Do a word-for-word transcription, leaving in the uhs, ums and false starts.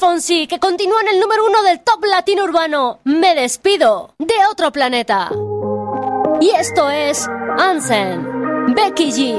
Fonsi, que continúa en el número uno del top latino urbano. Me despido de otro planeta. Y esto es Ansen, Becky G.